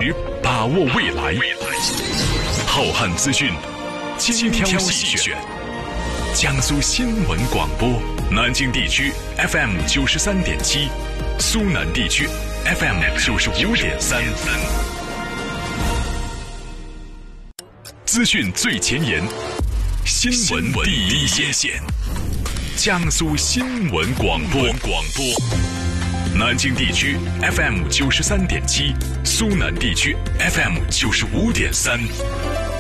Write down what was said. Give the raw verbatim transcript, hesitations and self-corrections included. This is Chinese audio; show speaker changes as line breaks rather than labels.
与把握未来。浩瀚资讯，精挑细选。江苏新闻广播，南京地区 F M 九十三点七，苏南地区 F M 九十五点三。资讯最前沿，新闻第一线。江苏新闻广播，广播。南京地区 F M 九十三点七，苏南地区 F M 九十五点三。